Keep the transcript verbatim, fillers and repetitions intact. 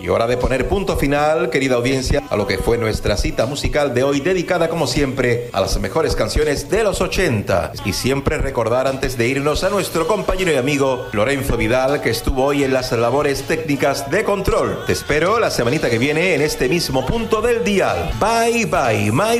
Y hora de poner punto final, querida audiencia, a lo que fue nuestra cita musical de hoy, dedicada como siempre a las mejores canciones de los ochenta. Y siempre recordar antes de irnos a nuestro compañero y amigo Lorenzo Vidal, que estuvo hoy en las labores técnicas de control. Te espero la semanita que viene en este mismo punto del dial. Bye bye, my